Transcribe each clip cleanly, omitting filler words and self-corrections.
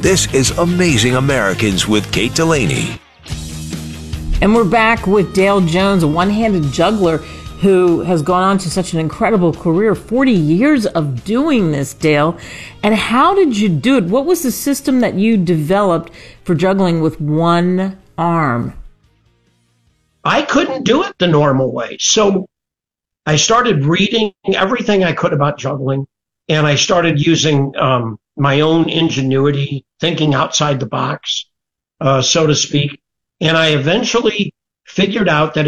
This is Amazing Americans with Kate Delaney. And we're back with Dale Jones, a one-handed juggler who has gone on to such an incredible career, 40 years of doing this, Dale. And how did you do it? What was the system that you developed for juggling with one arm? I couldn't do it the normal way. So I started reading everything I could about juggling, and I started using my own ingenuity, thinking outside the box, so to speak. And I eventually figured out that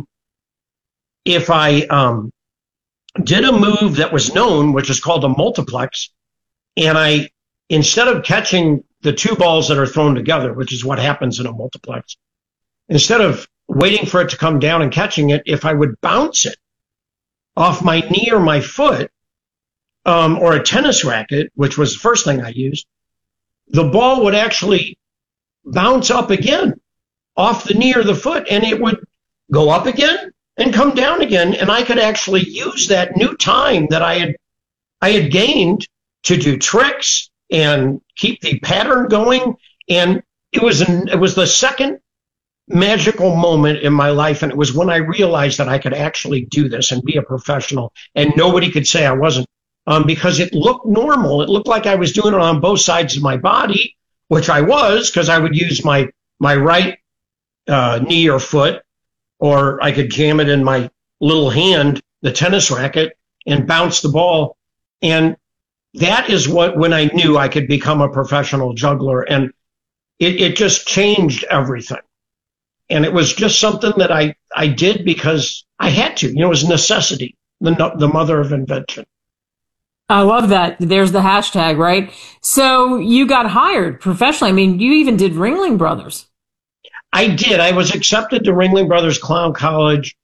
if I did a move that was known, which is called a multiplex, and instead of catching the two balls that are thrown together, which is what happens in a multiplex, instead of waiting for it to come down and catching it, if I would bounce it off my knee or my foot, or a tennis racket, which was the first thing I used, the ball would actually bounce up again off the knee or the foot, and it would go up again and come down again. And I could actually use that new time that I had gained to do tricks and keep the pattern going. And it was the second magical moment in my life, and it was when I realized that I could actually do this and be a professional, and nobody could say I wasn't, because it looked normal. It looked like I was doing it on both sides of my body, which I was, because I would use my right knee or foot, or I could jam it in my little hand, the tennis racket, and bounce the ball. And that is when I knew I could become a professional juggler, and it just changed everything. And it was just something that I did because I had to. It was necessity, the mother of invention. I love that. There's the hashtag, right? So you got hired professionally. I mean, you even did Ringling Brothers. I did. I was accepted to Ringling Brothers Clown College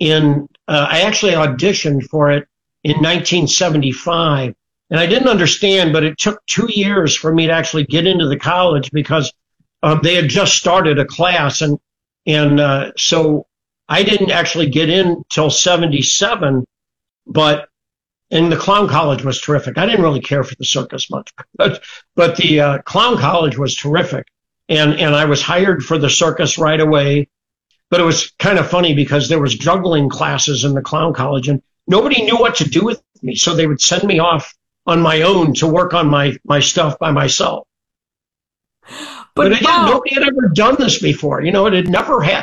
I actually auditioned for it in 1975. And I didn't understand, but it took 2 years for me to actually get into the college because they had just started a class. And so I didn't actually get in till 77, and the clown college was terrific. I didn't really care for the circus much, but the clown college was terrific. And I was hired for the circus right away. But it was kind of funny because there was juggling classes in the clown college, and nobody knew what to do with me. So they would send me off on my own to work on my stuff by myself. But again, nobody had ever done this before. It had never happened.